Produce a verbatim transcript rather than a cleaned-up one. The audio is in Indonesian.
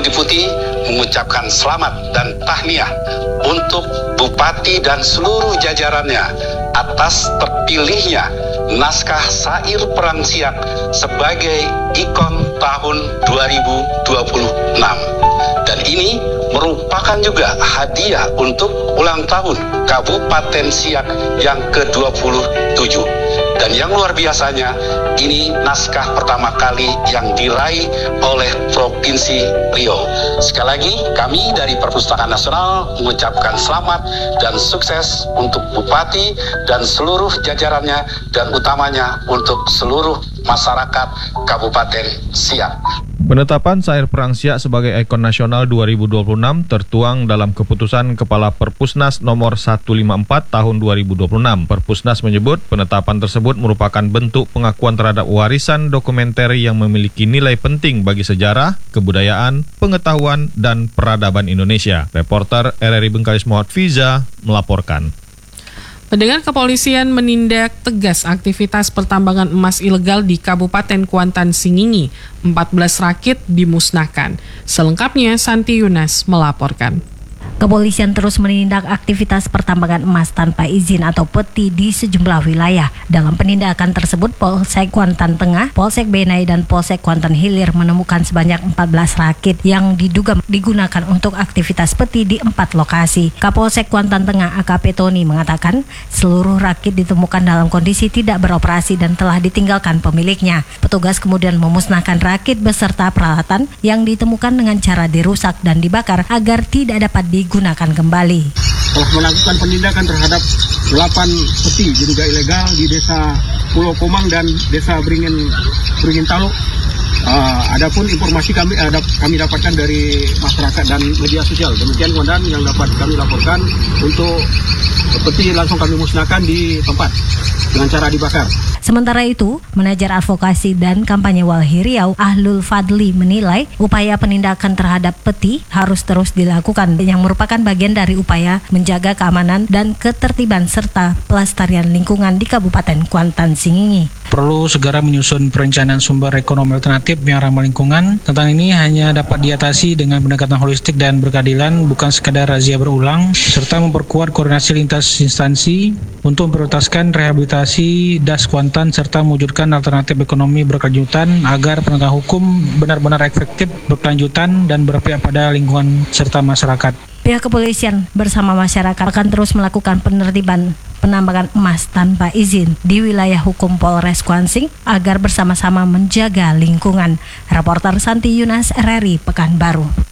Deputi mengucapkan selamat dan tahniah untuk Bupati dan seluruh jajarannya atas terpilihnya naskah Sair Perang Siak sebagai ikon tahun dua ribu dua puluh enam. Dan ini merupakan juga hadiah untuk ulang tahun Kabupaten Siak yang ke dua puluh tujuh. Dan yang luar biasanya, ini naskah pertama kali yang diraih oleh Provinsi Riau. Sekali lagi, kami dari Perpustakaan Nasional mengucapkan selamat dan sukses untuk Bupati dan seluruh jajarannya, dan utamanya untuk seluruh masyarakat Kabupaten Siak. Penetapan Sair Perang Siak sebagai ikon nasional dua ribu dua puluh enam tertuang dalam keputusan Kepala Perpusnas nomor seratus lima puluh empat tahun dua ribu dua puluh enam. Perpusnas menyebut penetapan tersebut merupakan bentuk pengakuan terhadap warisan dokumenter yang memiliki nilai penting bagi sejarah, kebudayaan, pengetahuan, dan peradaban Indonesia. Reporter R R I Bengkalis Muhammad Fiza melaporkan. Pendengar, kepolisian menindak tegas aktivitas pertambangan emas ilegal di Kabupaten Kuantan Singingi. empat belas rakit dimusnahkan. Selengkapnya Santi Yunas melaporkan. Kepolisian terus menindak aktivitas pertambangan emas tanpa izin atau peti di sejumlah wilayah. Dalam penindakan tersebut, Polsek Kuantan Tengah, Polsek Benai, dan Polsek Kuantan Hilir menemukan sebanyak empat belas rakit yang diduga digunakan untuk aktivitas peti di empat lokasi. Kapolsek Kuantan Tengah A K P Tony mengatakan seluruh rakit ditemukan dalam kondisi tidak beroperasi dan telah ditinggalkan pemiliknya. Petugas kemudian memusnahkan rakit beserta peralatan yang ditemukan dengan cara dirusak dan dibakar agar tidak dapat digunakan gunakan kembali. Telah melakukan penindakan terhadap delapan peti diduga ilegal di Desa Pulau Komang dan Desa Beringin Beringin Taluk. Uh, adapun informasi kami uh, kami dapatkan dari masyarakat dan media sosial. Demikian komandan yang dapat kami laporkan. Untuk peti langsung kami musnahkan di tempat dengan cara dibakar. Sementara itu, Manajer Advokasi dan Kampanye Walhi Riau, Ahlul Fadli, menilai upaya penindakan terhadap peti harus terus dilakukan yang merupakan bagian dari upaya menjaga keamanan dan ketertiban serta pelestarian lingkungan di Kabupaten Kuantan Singingi. Perlu segera menyusun perencanaan sumber ekonomi alternatif yang ramah lingkungan. Tentang ini hanya dapat diatasi dengan pendekatan holistik dan berkeadilan, bukan sekadar razia berulang, serta memperkuat koordinasi lintas instansi untuk memprioritaskan rehabilitasi das Kuantan serta mewujudkan alternatif ekonomi berkelanjutan agar penegak hukum benar-benar efektif, berkelanjutan, dan berpihak pada lingkungan serta masyarakat. Pihak kepolisian bersama masyarakat akan terus melakukan penertiban penambangan emas tanpa izin di wilayah hukum Polres Kuansing agar bersama-sama menjaga lingkungan. Reporter Santi Yunas, R R I Pekanbaru.